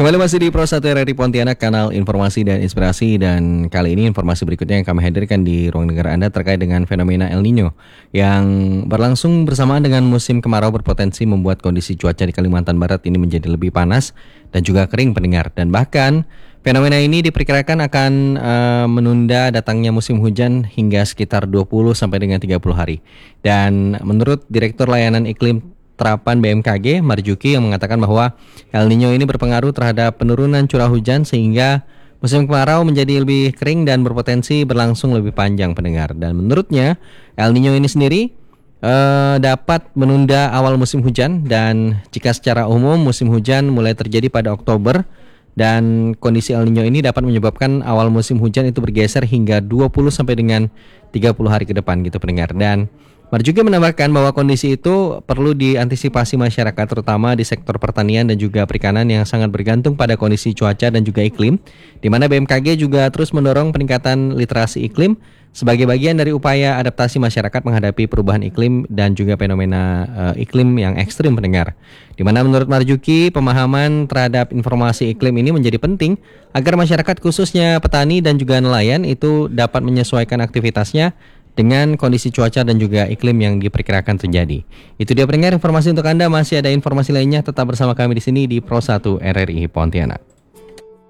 Kembali masih di Pro 1 RRI Pontianak, kanal informasi dan inspirasi. Dan kali ini informasi berikutnya yang kami hadirkan di ruang dengar Anda terkait dengan fenomena El Nino yang berlangsung bersamaan dengan musim kemarau berpotensi membuat kondisi cuaca di Kalimantan Barat ini menjadi lebih panas dan juga kering pendengar. Dan bahkan fenomena ini diperkirakan akan menunda datangnya musim hujan hingga sekitar 20 sampai dengan 30 hari. Dan menurut Direktur Layanan Iklim Terapan BMKG, Marjuki, yang mengatakan bahwa El Nino ini berpengaruh terhadap penurunan curah hujan sehingga musim kemarau menjadi lebih kering dan berpotensi berlangsung lebih panjang pendengar. Dan menurutnya El Nino ini sendiri dapat menunda awal musim hujan, dan jika secara umum musim hujan mulai terjadi pada Oktober, dan kondisi El Nino ini dapat menyebabkan awal musim hujan itu bergeser hingga 20 sampai dengan 30 hari ke depan gitu pendengar. Dan Marjuki menambahkan bahwa kondisi itu perlu diantisipasi masyarakat, terutama di sektor pertanian dan juga perikanan yang sangat bergantung pada kondisi cuaca dan juga iklim, di mana BMKG juga terus mendorong peningkatan literasi iklim sebagai bagian dari upaya adaptasi masyarakat menghadapi perubahan iklim dan juga fenomena iklim yang ekstrim pendengar. Di mana menurut Marjuki, pemahaman terhadap informasi iklim ini menjadi penting agar masyarakat khususnya petani dan juga nelayan itu dapat menyesuaikan aktivitasnya dengan kondisi cuaca dan juga iklim yang diperkirakan terjadi. Itu dia pendengar informasi untuk Anda. Masih ada informasi lainnya, tetap bersama kami di sini di Pro 1 RRI Pontianak.